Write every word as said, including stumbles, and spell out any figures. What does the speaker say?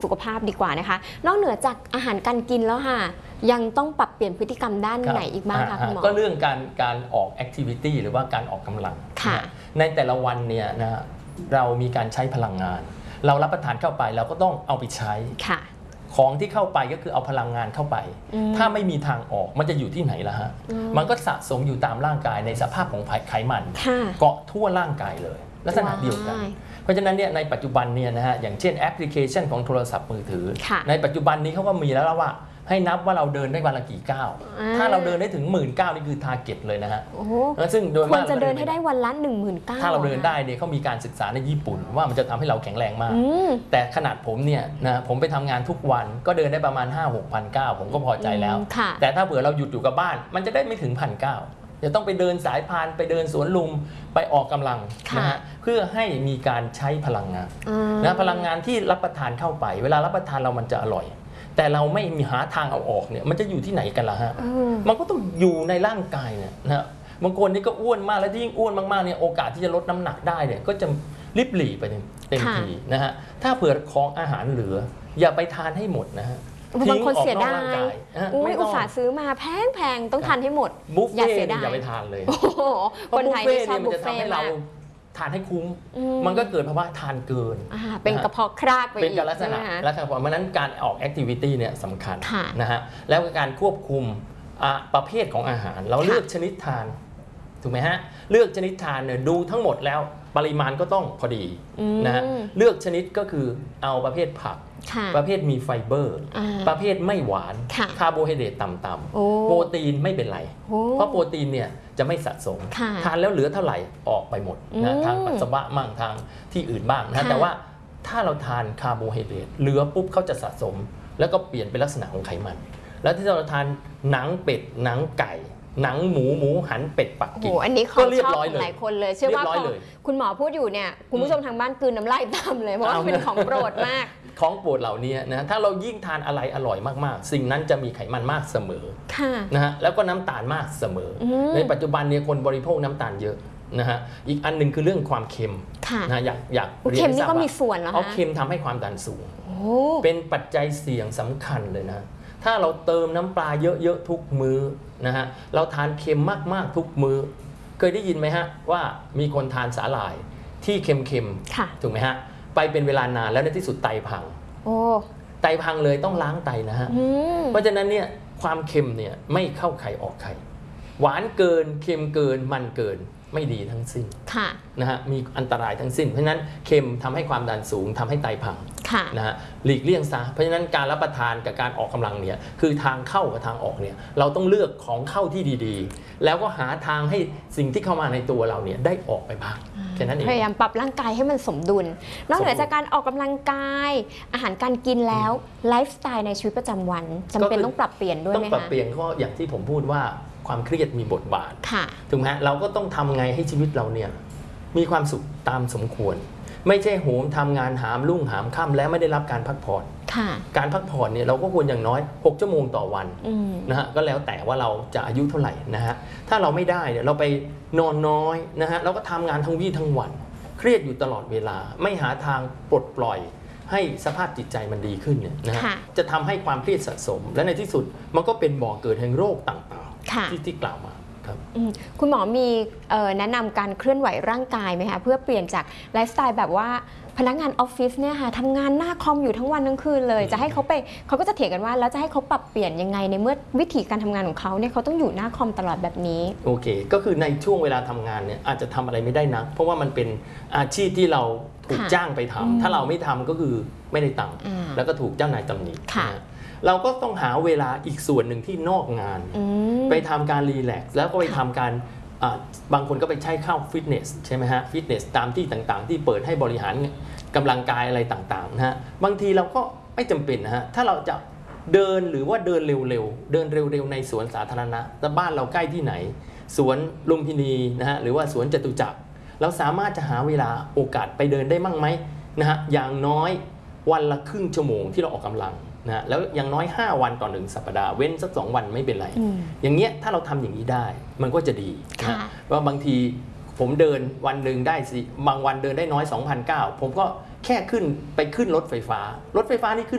สุขภาพดีกว่านะคะนอกเหนือจากอาหารการกินแล้วค่ะยังต้องปรับเปลี่ยนพฤติกรรมด้านไหนอีกบ้างคะคุณหมอก็เรื่องการการออกแอคทิวิตี้หรือว่าการออกกำลังในแต่ละวันเนี่ยนะเรามีการใช้พลังงานเรารับประทานเข้าไปเราก็ต้องเอาไปใช้ของที่เข้าไปก็คือเอาพลังงานเข้าไปถ้าไม่มีทางออกมันจะอยู่ที่ไหนล่ะฮะมันก็สะสมอยู่ตามร่างกายในสภาพของไขมันเกาะทั่วร่างกายเลยลักษณะเดียวกันเพราะฉะนั้นเนี่ยในปัจจุบันเนี่ยนะฮะอย่างเช่นแอปพลิเคชันของโทรศัพท์มือถือในปัจจุบันนี้เขาก็มีแล้วว่าให้นับว่าเราเดินได้วันละกี่ก้าวถ้าเราเดินได้ถึงหมื่นก้าวนี่คือทาร์เก็ตเลยนะฮะซึ่งโดยควรจะเดินให้ได้วันละหนึ่งหมื่นก้าวถ้าเราเดินได้เนี่ยเขามีการศึกษาในญี่ปุ่นว่ามันจะทำให้เราแข็งแรงมากแต่ขนาดผมเนี่ยนะผมไปทำงานทุกวันก็เดินได้ประมาณ ห้าหกพันก้าวผมก็พอใจแล้วแต่ถ้าเผื่อเราหยุดอยู่กับบ้านมันจะได้ไม่ถึงพันก้าวจะต้องไปเดินสายพานไปเดินสวนลุมไปออกกำลังนะฮะเพื่อให้มีการใช้พลังงานนะพลังงานที่รับประทานเข้าไปเวลารับประทานเรามันจะอร่อยแต่เราไม่มีหาทางเอาออกเนี่ยมันจะอยู่ที่ไหนกันล่ะฮะมันก็ต้องอยู่ในร่างกายเนี่ยนะบางคนนี่ก็อ้วนมากแล้วยิ่งอ้วนมากๆเนี่ยโอกาสที่จะลดน้ำหนักได้เนี่ยก็จะริบหรี่ไปเต็มทีนะฮะถ้าเผื่อของอาหารเหลืออย่าไปทานให้หมดนะฮะบางคนเสียดายอุ้ยอุตส่าห์ซื้อมาแพงๆต้องทานให้หมดอย่าเสียดายอย่าไปทานเลยคนไทยที่ชอบบุฟเฟ่ต์เราทานให้คุ้มมันก็เกิดภาวะทานเกินเป็นกระเพาะครากไปเป็นการลักษณะแล้วครับเพราะฉะนั้นการออกแอคทิวิตี้เนี่ยสำคัญนะฮะแล้วการควบคุมประเภทของอาหารเราเลือกชนิดทานถูกไหมฮะเลือกชนิดทานเนี่ยดูทั้งหมดแล้วปริมาณก็ต้องพอดีนะฮะเลือกชนิดก็คือเอาประเภทผักประเภทมีไฟเบอร์ประเภทไม่หวานคาร์โบไฮเดรตต่ำๆโปรตีนไม่เป็นไรเพราะโปรตีนเนี่ยจะไม่สะสมทานแล้วเหลือเท่าไหร่ออกไปหมดนะทางปัสสาวะมั่งทางที่อื่นบ้างนะแต่ว่าถ้าเราทานคาร์โบไฮเดรตเหลือปุ๊บเขาจะสะสมแล้วก็เปลี่ยนเป็นลักษณะของไขมันแล้วที่เราทานหนังเป็ดหนังไก่หนังหมูหมูหันเป็ดปักกิ่งอันนี้เขาชอบหลายคนเลยเชื่อว่าคุณหมอพูดอยู่เนี่ยคุณผู้ชมทางบ้านกลืนน้ำลายตามเลยเพราะว่าเป็นของโปรดมากของโปรดเหล่านี้นะถ้าเรายิ่งทานอะไรอร่อยมากๆสิ่งนั้นจะมีไขมันมากเสมอนะฮะแล้วก็น้ำตาลมากเสมอในปัจจุบันเนี่ยคนบริโภคน้ำตาลเยอะนะฮะอีกอันหนึ่งคือเรื่องความเค็มนะอยากอยากเรียนให้ทราบว่าเอาเค็มทำให้ความดันสูงเป็นปัจจัยเสี่ยงสำคัญเลยนะถ้าเราเติมน้ำปลาเยอะๆทุกมื้อนะฮะเราทานเค็มมากๆทุกมื้อเคยได้ยินไหมฮะว่ามีคนทานสาหร่ายที่เค็มๆถูกไหมฮะไปเป็นเวลานานแล้วในที่สุดไตพังไตพังเลยต้องล้างไตนะฮะเพราะฉะนั้นเนี่ยความเค็มเนี่ยไม่เข้าไข่ออกไข่หวานเกินเค็มเกินมันเกินไม่ดีทั้งสิ้นนะฮะมีอันตรายทั้งสิ้นเพราะฉะนั้นเค็มทำให้ความดันสูงทำให้ไตพังนะฮะหลีกเลี่ยงซะเพราะฉะนั้นการรับประทานกับการออกกำลังเนี่ยคือทางเข้ากับทางออกเนี่ยเราต้องเลือกของเข้าที่ดีๆแล้วก็หาทางให้สิ่งที่เข้ามาในตัวเราเนี่ยได้ออกไปบ้างแค่นั้นเองพยายามปรับร่างกายให้มันสมดุลนอกเหนือจากการออกกำลังกายอาหารการกินแล้วไลฟ์สไตล์ในชีวิตประจำวันจำเป็นต้องปรับเปลี่ยนด้วยไหมคะต้องปรับเปลี่ยนเพราะอย่างที่ผมพูดว่าความเครียดมีบทบาทถูกไหมเราก็ต้องทำไงให้ชีวิตเราเนี่ยมีความสุขตามสมควรไม่ใช่โหมทำงานหามรุ่งหามค่ำแล้วไม่ได้รับการพักผ่อนการพักผ่อนเนี่ยเราก็ควรอย่างน้อยหกชั่วโมงต่อวันนะฮะก็แล้วแต่ว่าเราจะอายุเท่าไหร่นะฮะถ้าเราไม่ได้เนี่ยเราไปนอนน้อยนะฮะเราก็ทำงานทั้งวี่ทั้งวันเครียดอยู่ตลอดเวลาไม่หาทางปลดปล่อยให้สภาพจิตใจมันดีขึ้นเนี่ยนะฮะจะทำให้ความเครียดสะสมและในที่สุดมันก็เป็นบ่อเกิดแห่งโรคต่างๆที่ที่กล่าวมาคุณหมอมีแนะนำการเคลื่อนไหวร่างกายไหมคะเพื่อเปลี่ยนจากไลฟ์สไตล์แบบว่าพนักงานออฟฟิศเนี่ยค่ะทำงานหน้าคอมอยู่ทั้งวันทั้งคืนเลยจะให้เขาไปเขาก็จะเถียงกันว่าแล้วจะให้เขาปรับเปลี่ยนยังไงในเมื่อวิธีการทำงานของเขาเนี่ยเขาต้องอยู่หน้าคอมตลอดแบบนี้โอเคก็คือในช่วงเวลาทำงานเนี่ยอาจจะทำอะไรไม่ได้นักเพราะว่ามันเป็นอาชีพที่เราถูกจ้างไปทำถ้าเราไม่ทำก็คือไม่ได้ตังค์แล้วก็ถูกเจ้านายตำหนิเราก็ต้องหาเวลาอีกส่วนหนึ่งที่นอกงานไปทำการรีแลกซ์แล้วก็ไปทำการบางคนก็ไปใช้เข้าฟิตเนสใช่ไหมฮะฟิตเนสตามที่ต่างๆที่เปิดให้บริหารกำลังกายอะไรต่างๆนะฮะบางทีเราก็ไม่จำเป็นนะฮะถ้าเราจะเดินหรือว่าเดินเร็วๆเดินเร็วๆในสวนสาธารณะแต่บ้านเราใกล้ที่ไหนสวนลุมพินีนะฮะหรือว่าสวนจตุจักรเราสามารถจะหาเวลาโอกาสไปเดินได้มั่งไหมนะฮะอย่างน้อยวันละครึ่งชั่วโมงที่เราออกกำลังนะแล้วอย่างน้อยห้าวันต่อหนึ่งสัปดาห์เว้นสักสองวันไม่เป็นไร อ, อย่างเงี้ยถ้าเราทำอย่างนี้ได้มันก็จะดีนะว่าบางทีผมเดินวันหนึ่งได้สิบางวันเดินได้น้อย สองพันเก้าร้อย ผมก็แค่ขึ้นไปขึ้นรถไฟฟ้ารถไฟฟ้านี่ขึ้น